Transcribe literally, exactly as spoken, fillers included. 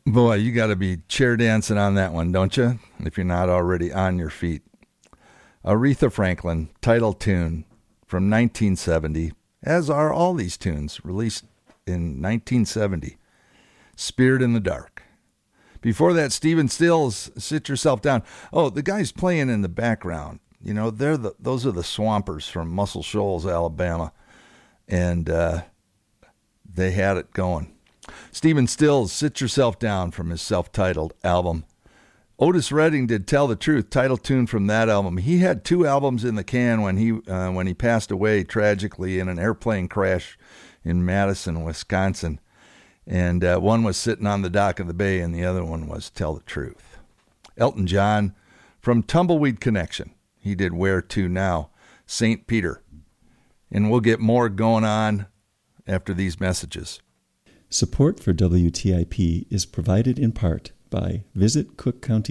Boy, you got to be chair dancing on that one, don't you? If you're not already on your feet. Aretha Franklin, title tune from nineteen seventy, as are all these tunes released in nineteen seventy. Spirit in the Dark. Before that, Stephen Stills, Sit Yourself Down. Oh, the guys playing in the background, you know, they're the those are the Swampers from Muscle Shoals, Alabama, and uh, they had it going. Stephen Stills, Sit Yourself Down from his self-titled album. Otis Redding did Tell the Truth, title tune from that album. He had two albums in the can when he uh, when he passed away tragically in an airplane crash in Madison, Wisconsin. And uh, one was Sitting on the Dock of the Bay, and the other one was Tell the Truth. Elton John from Tumbleweed Connection. He did Where To Now, Saint Peter. And we'll get more going on after these messages. Support for W T I P is provided in part by Visit Cook County